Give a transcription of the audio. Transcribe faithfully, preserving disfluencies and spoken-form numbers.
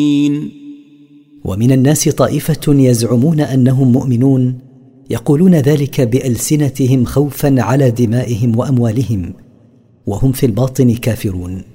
ومن الناس طائفة يزعمون أنهم مؤمنون يقولون ذلك بألسنتهم خوفا على دمائهم وأموالهم، وهم في الباطن كافرون.